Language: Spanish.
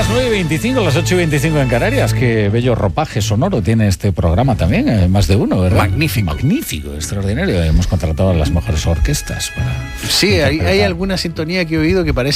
las 9:25, las 8:25 en Canarias. Qué bello ropaje sonoro tiene este programa también, más de uno, ¿verdad? Magnífico. Magnífico, extraordinario. Hemos contratado a las mejores orquestas para... Sí, hay alguna sintonía que he oído que parece